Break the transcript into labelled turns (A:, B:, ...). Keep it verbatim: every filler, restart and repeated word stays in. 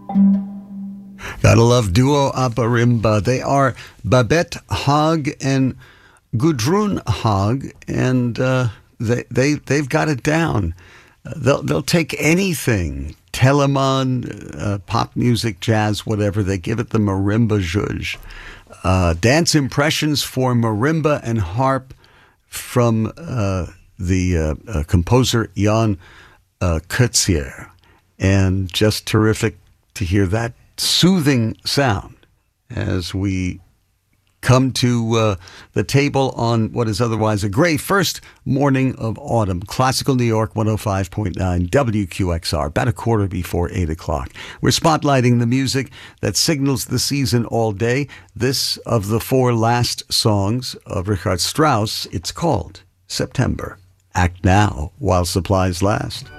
A: Gotta love Duo a Marimba. They are Babette Haag and Gudrun Haag, and uh, they, they, they've got it down. Uh, they'll, they'll take anything, Telemann, uh, pop music, jazz, whatever. They give it the marimba zhuzh. Uh, dance impressions for marimba and harp from uh, the uh, uh, composer Jan uh, Coetzee. And just terrific to hear that soothing sound as we come to uh, the table on what is otherwise a gray first morning of autumn. Classical New York, one oh five point nine W Q X R, about a quarter before eight o'clock. We're spotlighting the music that signals the season all day. This of the four last songs of Richard Strauss, it's called September. Act now while supplies last.